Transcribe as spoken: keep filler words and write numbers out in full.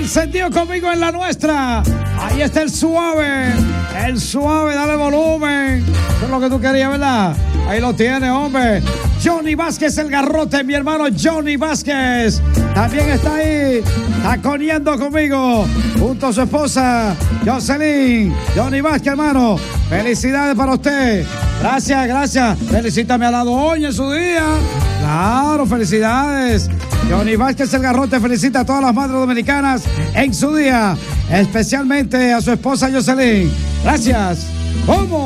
encendido conmigo en la nuestra. Ahí está el suave. El suave, dale volumen. Eso es lo que tú querías, ¿verdad? Ahí lo tienes, hombre. Johnny Vázquez, el garrote, mi hermano Johnny Vázquez. También está ahí, taconeando conmigo, junto a su esposa, Jocelyn. Johnny Vázquez, hermano. Felicidades para usted. Gracias, gracias. Felicítame a la doña en su día. Claro, felicidades. Johnny Vázquez, el garrote, felicita a todas las madres dominicanas en su día. Especialmente a su esposa Jocelyn. Gracias. ¿Cómo?